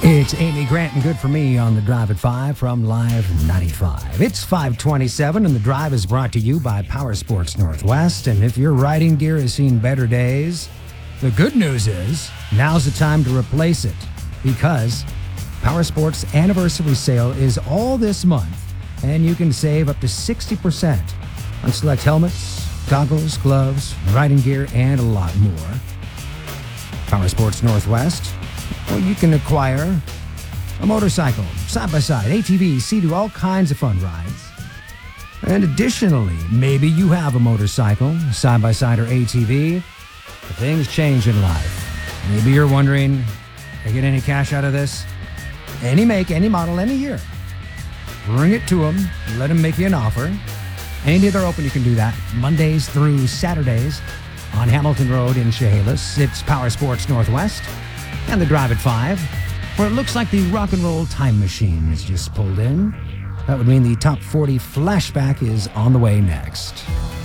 It's Amy Grant and Good For Me on The Drive at 5 from Live 95. It's 527 and The Drive is brought to you by Power Sports Northwest. And if your riding gear has seen better days, the good news is now's the time to replace it because Power Sports Anniversary Sale is all this month and you can save up to 60% on select helmets, goggles, gloves, riding gear, and a lot more. Power Sports Northwest. Well, you can acquire a motorcycle, side-by-side, ATV, Sea-Doo, all kinds of fun rides. And additionally, maybe you have a motorcycle, side-by-side, or ATV, but things change in life. Maybe you're wondering, can I get any cash out of this? Any make, any model, any year. Bring it to them, let them make you an offer. Any day they're open, you can do that. Mondays through Saturdays on Hamilton Road in Chehalis. It's Power Sports Northwest. And The Drive at 5, where it looks like the rock and roll time machine is just pulled in. That would mean the top 40 flashback is on the way next.